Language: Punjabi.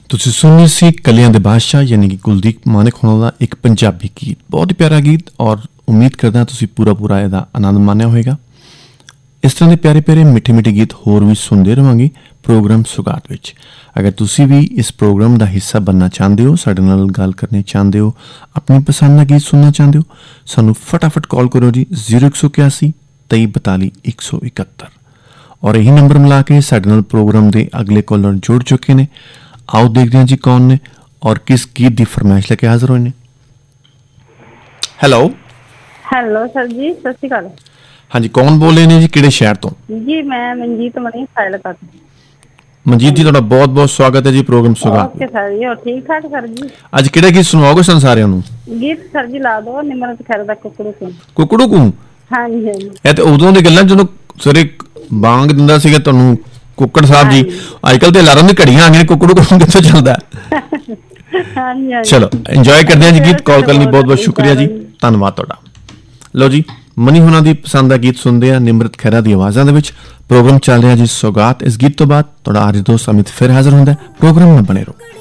ਤੁਸੀਂ ਸੁਣ ਰਹੇ ਸੀ ਕਲੀਆਂ ਦੇ ਬਾਦਸ਼ਾਹ ਯਾਨੀ ਕਿ ਕੁਲਦੀਪ ਮਾਨਕ ਹੋਣਾ ਦਾ ਇੱਕ ਪੰਜਾਬੀ ਗੀਤ, ਬਹੁਤ ਹੀ ਪਿਆਰਾ ਗੀਤ, ਔਰ ਉਮੀਦ ਕਰਦਾ ਤੁਸੀਂ ਪੂਰਾ ਇਹਦਾ ਆਨੰਦ ਮਾਣਿਆ ਹੋਵੇਗਾ। ਇਸ ਤਰ੍ਹਾਂ ਦੇ ਪਿਆਰੇ ਮਿੱਠੇ ਗੀਤ ਹੋਰ ਵੀ ਸੁਣਦੇ ਰਹਾਂਗੇ ਪ੍ਰੋਗਰਾਮ ਸੁਗਾਤ ਵਿੱਚ। ਅਗਰ ਤੁਸੀਂ ਵੀ ਇਸ ਪ੍ਰੋਗਰਾਮ ਦਾ ਹਿੱਸਾ ਬਣਨਾ ਚਾਹੁੰਦੇ ਹੋ, ਸਾਡੇ ਨਾਲ ਗੱਲ ਕਰਨੀ ਚਾਹੁੰਦੇ ਹੋ, ਆਪਣੀ ਪਸੰਦ ਦਾ ਗੀਤ ਸੁਣਨਾ ਚਾਹੁੰਦੇ ਹੋ, ਸਾਨੂੰ ਫਟਾਫਟ ਕਾਲ ਕਰੋ ਜੀ 0181 2342 171। ਔਰ ਇਹੀ ਨੰਬਰ ਮਿਲਾ ਕੇ ਸਾਡੇ ਨਾਲ ਪ੍ਰੋਗਰਾਮ ਦੇ ਅਗਲੇ ਕਾਲਰ ਜੁੜ ਚੁੱਕੇ ਨੇ। ਆਓ ਦੇਖਦੇ ਹਾਂ ਜੀ ਕੌਣ ਨੇ ਔਰ ਕਿਸ ਗੀਤ ਦੀ ਫਰਮਾਇਸ਼ ਲੈ ਕੇ ਹਾਜ਼ਰ ਹੋਏ ਨੇ। ਹੈਲੋ ਸਰ ਜੀ, ਸਤਿ ਸ਼੍ਰੀ ਅਕਾਲ। ਹਾਂਜੀ, ਕੌਣ ਬੋਲ ਰਹੇ ਨੇ ਜੀ, ਕਿਹੜੇ ਸ਼ਹਿਰ ਤੋਂ? ਜੀ ਮੈਂ ਮਨਜੀਤ ਮਣੀ ਫਾਜ਼ਿਲਕਾ ਤੋਂ। ਮਨਜੀਤ ਜੀ, ਤੁਹਾਡਾ ਬਹੁਤ ਸਵਾਗਤ ਹੈ ਜੀ ਪ੍ਰੋਗਰਾਮ ਸੁਗਾਤ। ਓਕੇ ਸਰ ਜੀ, ਹੋਰ ਠੀਕ ਠਾਕ ਸਰ ਜੀ? ਅੱਜ ਕਿਹੜਾ ਗੀਤ ਸੁਣਾਓਗੇ ਸਾਨੂੰ ਸਾਰਿਆਂ ਨੂੰ? ਗੀਤ ਸਰ ਜੀ ਲਾ ਦੋ ਨਿਮਰਤ ਖੈਰ ਦਾ ਕੁਕੜੂ ਕੁ। ਹਾਂਜੀ ਇਹ ਤੇ ਉਦੋਂ ਦੀ ਗੱਲਾਂ ਜਦੋਂ ਸਵੇਰੇ ਬਾਂਗ ਦਿੰਦਾ ਸੀਗਾ ਤੁਹਾਨੂੰ ਕੁੱਕੜ ਸਾਹਿਬ ਜੀ। ਅੱਜ ਕੱਲ ਤੇ ਅਲਾਰਮ ਦੀ ਘੜੀਆਂ ਆ ਗਈਆਂ, ਕੁਕੜੂ ਕਿੱਥੋਂ ਚੱਲਦਾ? ਚਲੋ ਇੰਜੋਏ ਕਰਦੇ ਹਾਂ ਜੀ ਗੀਤ। ਕਾਲ ਕਰਨ ਲਈ ਬਹੁਤ ਸ਼ੁਕਰੀਆ ਜੀ, ਧੰਨਵਾਦ ਤੁਹਾਡਾ। ਲਓ ਜੀ, ਮਨੀ ਹੋਣਾ ਦੀ ਪਸੰਦ ਦਾ ਗੀਤ ਸੁਣਦੇ ਆ ਨਿਮਰਤ ਖਹਿਰਾ ਦੀ ਆਵਾਜ਼ਾਂ ਦੇ ਵਿੱਚ। ਪ੍ਰੋਗਰਾਮ ਚੱਲ ਰਿਹਾ ਜੀ ਸੁਗਾਤ। ਇਸ ਗੀਤ ਤੋਂ ਬਾਅਦ ਤੁਹਾਡਾ ਆਰਜੀ ਦੋਸਤ ਅਮਿਤ ਫਿਰ ਹਾਜ਼ਰ ਹੁੰਦਾ। ਪ੍ਰੋਗਰਾਮ ਨਾਲ ਬਣੇ ਰਹੋ।